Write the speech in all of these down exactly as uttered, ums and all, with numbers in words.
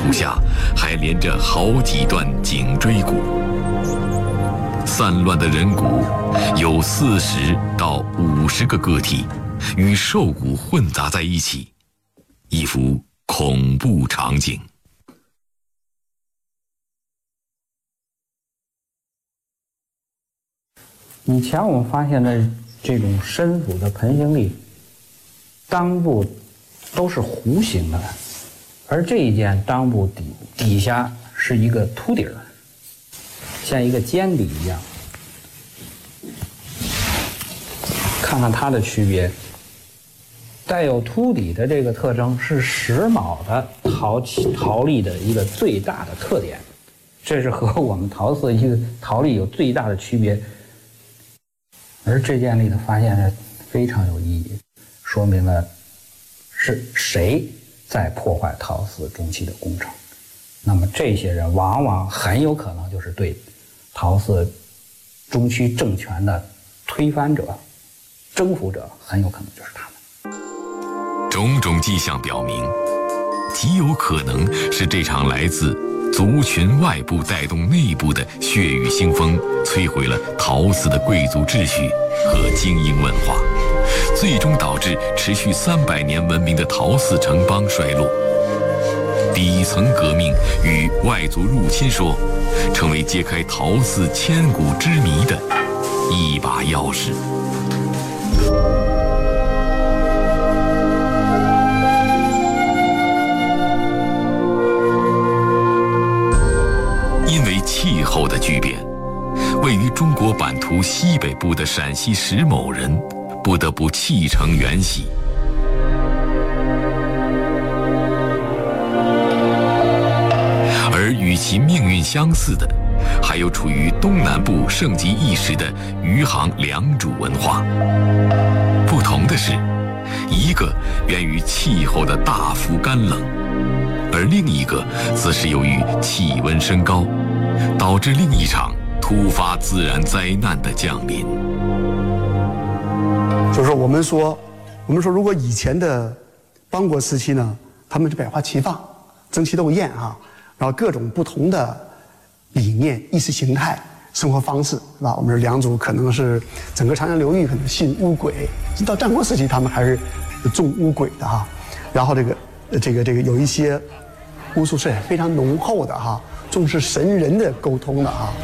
骨下还连着好几段颈椎骨。散乱的人骨有四十到五十个个体与兽骨混杂在一起，一幅恐怖场景。 以前我们发现的这种深腐的盆形里，裆部都是弧形的，而这一件裆部底底下是一个凸底儿，像一个尖底一样。看看它的区别，带有凸底的这个特征是石卯的陶器陶粒的一个最大的特点，这是和我们陶瓷一个陶粒有最大的区别。而这件里的发现呢，非常有意义，说明了是谁在破坏陶瓷中期的工程。那么这些人往往很有可能就是对陶瓷中期政权的推翻者、征服者，很有可能就是他们。 种种迹象表明，极有可能是这场来自族群外部带动内部的血雨腥风，摧毁了陶瓷的贵族秩序和精英文化，最终导致持续三百年文明的陶瓷城邦衰落。底层革命与外族入侵说，成为揭开陶瓷千古之谜的一把钥匙。因为气候的巨变，位于中国版图西北部的陕西石某人不得不弃城远徙。而与其命运相似的，还有处于东南部盛极一时的余杭良渚文化。不同的是，一个源于气候的大幅干冷，而另一个则是由于气温升高，导致另一场突发自然灾难的降临。 就是我们说，我们说，如果以前的邦国时期呢，他们是百花齐放、争奇斗艳啊，然后各种不同的理念、意识形态、生活方式，是吧？我们说良渚可能是整个长江流域可能信巫鬼，到战国时期他们还是重巫鬼的哈。然后这个这个这个有一些巫术是非常浓厚的哈，重视神人的沟通的哈。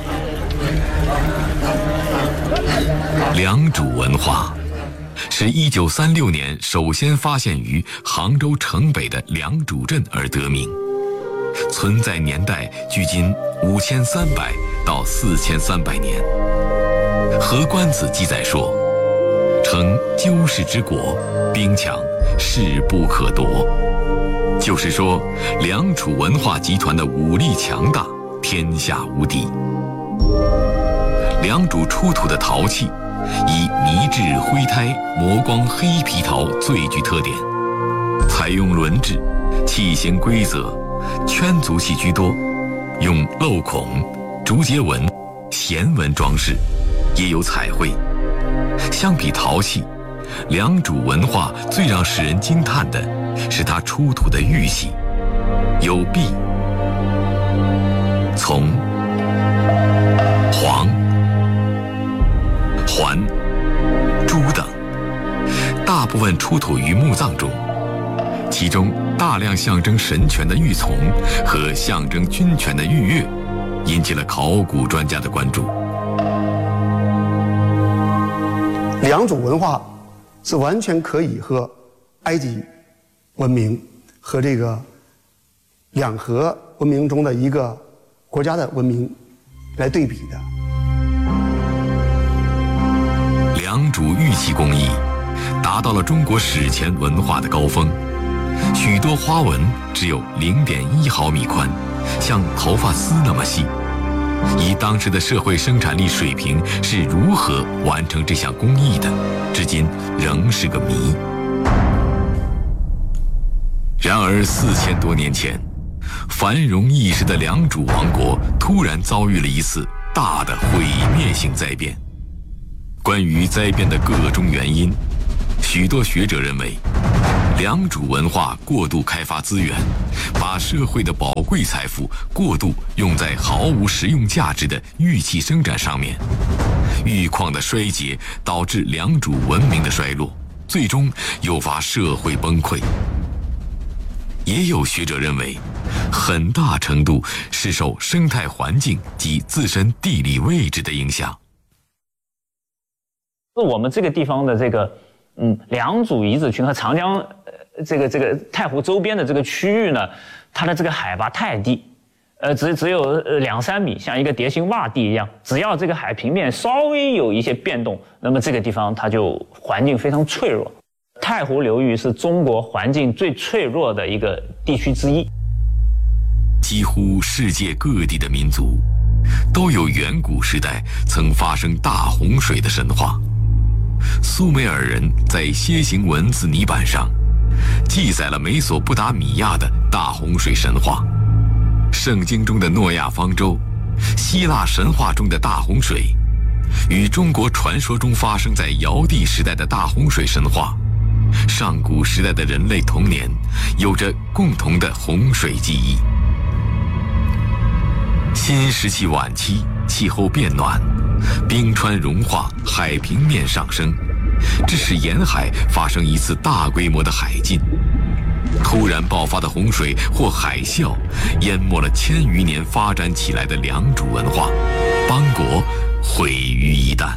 良渚文化是一九三六年首先发现于杭州城北的良渚镇而得名，存在年代距今五千三百到四千三百年。何官子记载说，称鸠氏之国，兵强，势不可夺。就是说，良渚文化集团的武力强大，天下无敌。良渚出土的陶器以泥质灰胎、磨光黑皮陶最具特点，采用轮制，器形规则，圈足器居多，用镂孔、竹节纹、弦纹装饰，也有彩绘。相比陶器，良渚文化最让世人惊叹的是它出土的玉器，有璧、琮、黄、环、珠等，大部分出土于墓葬中，其中大量象征神权的玉琮和象征君权的玉钺，引起了考古专家的关注。 良渚文化是完全可以和埃及文明和这个两河文明中的一个国家的文明来对比的。 良渚玉器工艺达到了中国史前文化的高峰，许多花纹只有 零点一毫米宽，像头发丝那么细。以当时的社会生产力水平是如何完成这项工艺的，至今仍是个谜。然而四千多年前，繁荣一时的良渚王国突然遭遇了一次大的毁灭性灾变。关于灾变的各种原因，许多学者认为， 良渚文化过度开发资源，把社会的宝贵财富过度用在毫无实用价值的玉器生产上面。玉矿的衰竭导致良渚文明的衰落，最终诱发社会崩溃。也有学者认为，很大程度是受生态环境及自身地理位置的影响。 我们这个地方的这个嗯良渚遗址群和长江呃这个这个太湖周边的这个区域呢，它的这个海拔太低。呃，只只有呃两三米，像一个碟形洼地一样。只要这个海平面稍微有一些变动，那么这个地方它就环境非常脆弱。太湖流域是中国环境最脆弱的一个地区之一。 几乎世界各地的民族，都有远古时代曾发生大洪水的神话。苏美尔人在楔形文字泥板上，记载了美索不达米亚的大洪水神话。圣经中的诺亚方舟，希腊神话中的大洪水，与中国传说中发生在尧帝时代的大洪水神话，上古时代的人类童年有着共同的洪水记忆。新石器晚期，气候变暖，冰川融化，海平面上升，致使沿海发生一次大规模的海禁。突然爆发的洪水或海啸，淹没了千余年发展起来的良渚文化，邦国毁于一旦。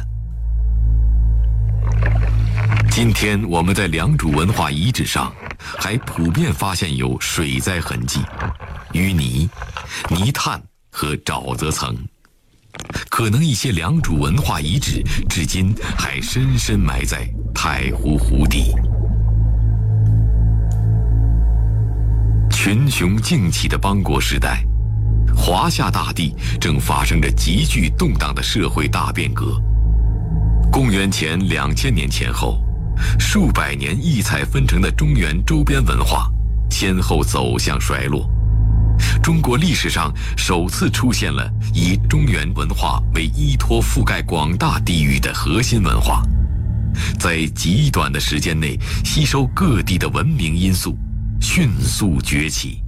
今天我们在良渚文化遗址上，还普遍发现有水灾痕迹、淤泥、泥炭和沼泽层。可能一些良渚文化遗址至今还深深埋在太湖湖底。群雄竞起的邦国时代，华夏大地正发生着急剧动荡的社会大变革。公元前两千年前后，数百年异彩纷呈的中原周边文化先后走向衰落。中国历史上首次出现了以中原文化为依托覆盖广大地域的核心文化，在极短的时间内吸收各地的文明因素，迅速崛起。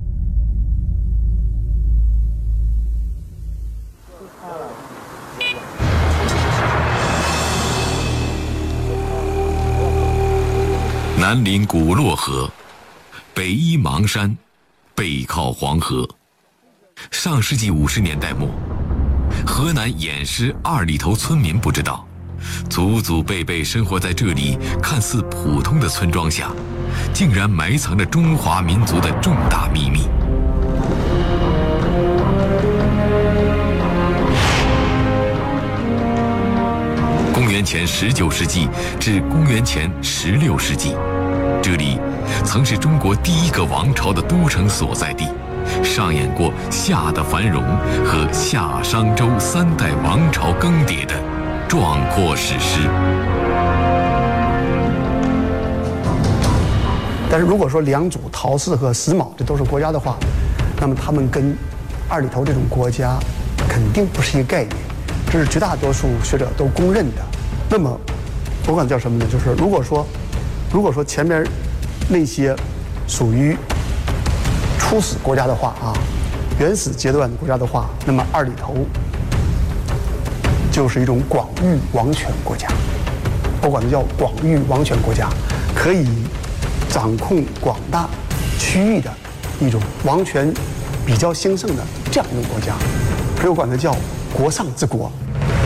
南临古洛河，北依邙山，背靠黄河。上世纪五十年代末，河南偃师二里头村民不知道，祖祖辈辈生活在这里看似普通的村庄下，竟然埋藏着中华民族的重大秘密。公元前十九世纪至公元前十六世纪，这里曾是中国第一个王朝的都城所在地，上演过夏的繁荣和夏商周三代王朝更迭的壮阔史诗。 但是如果说良渚、陶寺和石峁这都是国家的话，那么他们跟二里头这种国家肯定不是一个概念，这是绝大多数学者都公认的。那么我管叫什么呢？就是如果说如果说前面那些属于初始国家的话啊，原始阶段的国家的话，那么二里头就是一种广域王权国家，我管它叫广域王权国家，可以掌控广大区域的一种王权比较兴盛的这样一种国家，所以我管它叫国上之国。